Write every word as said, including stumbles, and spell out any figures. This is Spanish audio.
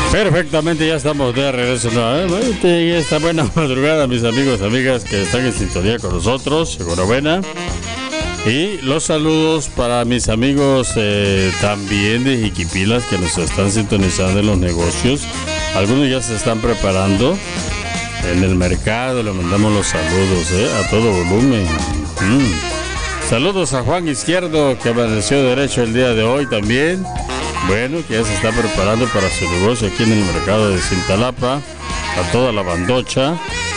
Perfectamente, ya estamos de regreso nuevamente. Esta buena madrugada, mis amigos, amigas que están en sintonía con nosotros. Enhorabuena. Y los saludos para mis amigos eh, también de Jiquipilas que nos están sintonizando en los negocios. Algunos ya se están preparando en el mercado. Le mandamos los saludos eh, a todo volumen. Mm. Saludos a Juan Izquierdo, que amaneció derecho el día de hoy también. Bueno, que ya se está preparando para su negocio aquí en el mercado de Cintalapa. A toda la bandocha.